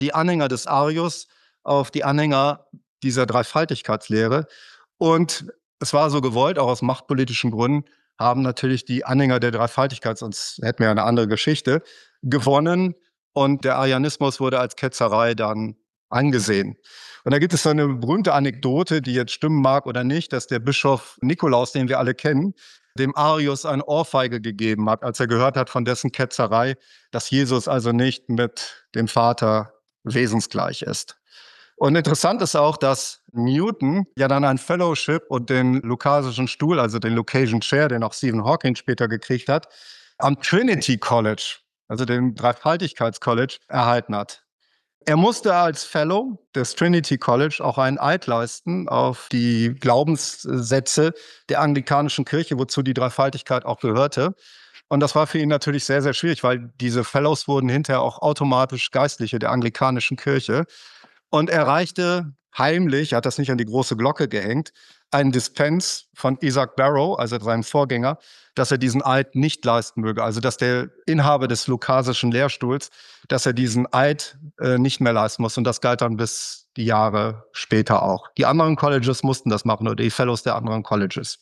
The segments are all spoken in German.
die Anhänger des Arius auf die Anhänger dieser Dreifaltigkeitslehre. Und es war so gewollt, auch aus machtpolitischen Gründen, haben natürlich die Anhänger der Dreifaltigkeit, sonst hätten wir ja eine andere Geschichte, gewonnen. Und der Arianismus wurde als Ketzerei dann angesehen. Und da gibt es so eine berühmte Anekdote, die jetzt stimmen mag oder nicht, dass der Bischof Nikolaus, den wir alle kennen, dem Arius eine Ohrfeige gegeben hat, als er gehört hat von dessen Ketzerei, dass Jesus also nicht mit dem Vater wesensgleich ist. Und interessant ist auch, dass Newton ja dann ein Fellowship und den Lucasischen Stuhl, also den Lucasian Chair, den auch Stephen Hawking später gekriegt hat, am Trinity College, also dem Dreifaltigkeitscollege, erhalten hat. Er musste als Fellow des Trinity College auch einen Eid leisten auf die Glaubenssätze der anglikanischen Kirche, wozu die Dreifaltigkeit auch gehörte. Und das war für ihn natürlich sehr, sehr schwierig, weil diese Fellows wurden hinterher auch automatisch Geistliche der anglikanischen Kirche. Und er reichte heimlich, er hat das nicht an die große Glocke gehängt, einen Dispens von Isaac Barrow, also seinem Vorgänger, dass er diesen Eid nicht leisten möge. Also dass der Inhaber des Lucasischen Lehrstuhls, dass er diesen Eid nicht mehr leisten muss. Und das galt dann bis die Jahre später auch. Die anderen Colleges mussten das machen, oder die Fellows der anderen Colleges.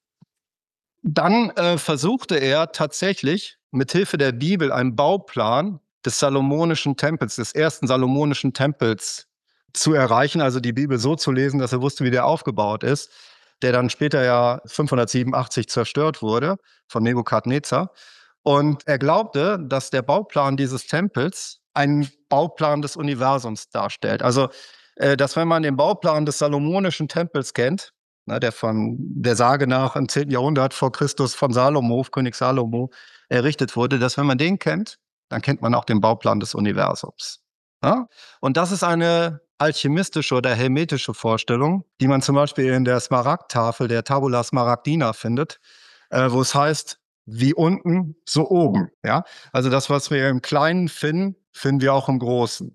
Dann versuchte er tatsächlich mithilfe der Bibel einen Bauplan des Salomonischen Tempels, des ersten Salomonischen Tempels zu erreichen, also die Bibel so zu lesen, dass er wusste, wie der aufgebaut ist, der dann später ja 587 zerstört wurde von Nebukadnezar. Und er glaubte, dass der Bauplan dieses Tempels einen Bauplan des Universums darstellt. Also, dass wenn man den Bauplan des Salomonischen Tempels kennt, der von der Sage nach im 10. Jahrhundert vor Christus von Salomo, König Salomo, errichtet wurde, dass wenn man den kennt, dann kennt man auch den Bauplan des Universums. Ja? Und das ist eine alchemistische oder hermetische Vorstellung, die man zum Beispiel in der Smaragdtafel der Tabula Smaragdina findet, wo es heißt, wie unten, so oben. Ja? Also das, was wir im Kleinen finden, finden wir auch im Großen.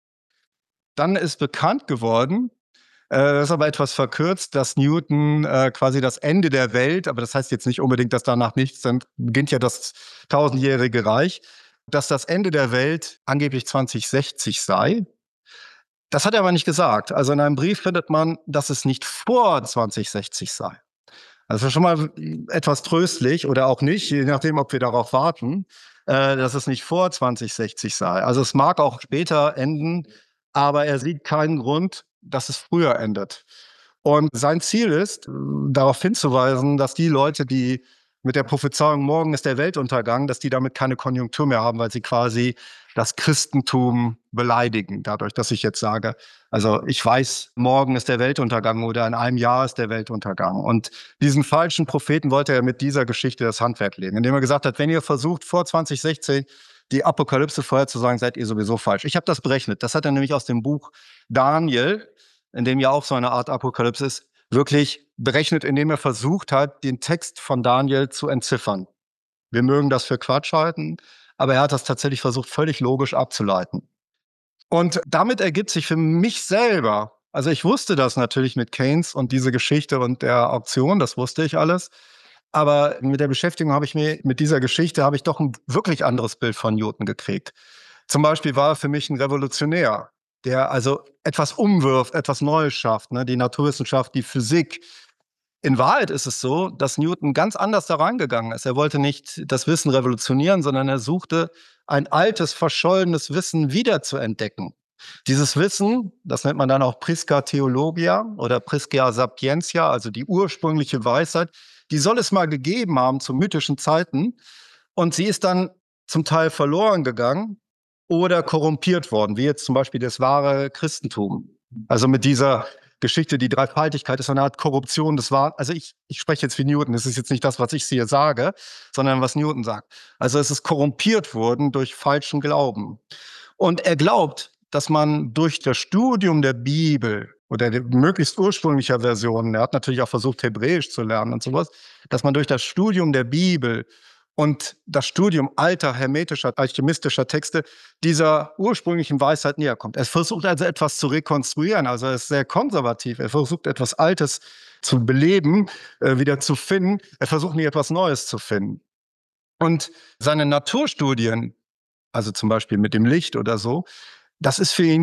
Dann ist bekannt geworden, das ist aber etwas verkürzt, dass Newton quasi das Ende der Welt, aber das heißt jetzt nicht unbedingt, dass danach nichts, dann beginnt ja das tausendjährige Reich, dass das Ende der Welt angeblich 2060 sei. Das hat er aber nicht gesagt. Also in einem Brief findet man, dass es nicht vor 2060 sei. Also schon mal etwas tröstlich oder auch nicht, je nachdem, ob wir darauf warten, dass es nicht vor 2060 sei. Also es mag auch später enden, aber er sieht keinen Grund, dass es früher endet. Und sein Ziel ist, darauf hinzuweisen, dass die Leute, die mit der Prophezeiung, morgen ist der Weltuntergang, dass die damit keine Konjunktur mehr haben, weil sie quasi das Christentum beleidigen, dadurch, dass ich jetzt sage, also ich weiß, morgen ist der Weltuntergang oder in einem Jahr ist der Weltuntergang. Und diesen falschen Propheten wollte er mit dieser Geschichte das Handwerk legen, indem er gesagt hat, wenn ihr versucht, vor 2016 die Apokalypse vorherzusagen, seid ihr sowieso falsch. Ich habe das berechnet. Das hat er nämlich aus dem Buch Daniel, in dem ja auch so eine Art Apokalypse ist, wirklich berechnet, indem er versucht hat, den Text von Daniel zu entziffern. Wir mögen das für Quatsch halten, aber er hat das tatsächlich versucht, völlig logisch abzuleiten. Und damit ergibt sich für mich selber, also ich wusste das natürlich mit Keynes und diese Geschichte und der Auktion, das wusste ich alles. Aber mit der Beschäftigung mit dieser Geschichte habe ich doch ein wirklich anderes Bild von Newton gekriegt. Zum Beispiel war er für mich ein Revolutionär, der also etwas umwirft, etwas Neues schafft, ne? Die Naturwissenschaft, die Physik. In Wahrheit ist es so, dass Newton ganz anders da reingegangen ist. Er wollte nicht das Wissen revolutionieren, sondern er suchte, ein altes, verschollenes Wissen wiederzuentdecken. Dieses Wissen, das nennt man dann auch Prisca Theologia oder Prisca Sapientia, also die ursprüngliche Weisheit, die soll es mal gegeben haben zu mythischen Zeiten. Und sie ist dann zum Teil verloren gegangen oder korrumpiert worden, wie jetzt zum Beispiel das wahre Christentum. Also mit dieser Geschichte, die Dreifaltigkeit ist eine Art Korruption des Wahren. Also ich spreche jetzt wie Newton, das ist jetzt nicht das, was ich hier sage, sondern was Newton sagt. Also es ist korrumpiert worden durch falschen Glauben. Und er glaubt, dass man durch das Studium der Bibel oder der möglichst ursprünglicher Version, er hat natürlich auch versucht, Hebräisch zu lernen und sowas, dass man durch das Studium der Bibel und das Studium alter, hermetischer, alchemistischer Texte dieser ursprünglichen Weisheit näher kommt. Er versucht also etwas zu rekonstruieren, also er ist sehr konservativ. Er versucht etwas Altes zu beleben, wieder zu finden. Er versucht nicht etwas Neues zu finden. Und seine Naturstudien, also zum Beispiel mit dem Licht oder so, das ist für ihn